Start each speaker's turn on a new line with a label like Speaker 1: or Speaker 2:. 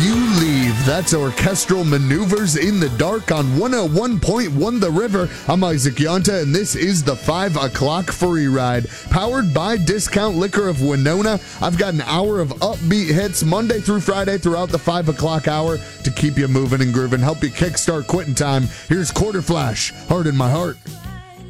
Speaker 1: You Leave. That's Orchestral Maneuvers in the Dark on 101.1 The River. I'm Isaac Yonta, and this is the 5 o'clock free ride. Powered by Discount Liquor of Winona. I've got an hour of upbeat hits Monday through Friday throughout the 5 o'clock hour to keep you moving and grooving, help you kickstart quitting time. Here's Quarter Flash, Heart in My Heart.